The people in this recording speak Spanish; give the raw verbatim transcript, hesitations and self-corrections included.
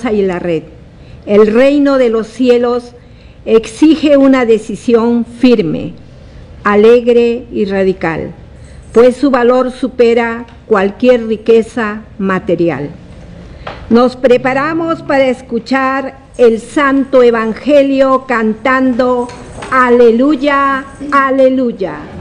Mendoza y Larret. El reino de los cielos exige una decisión firme, alegre y radical, pues su valor supera cualquier riqueza material. Nos preparamos para escuchar el Santo Evangelio cantando Aleluya, aleluya.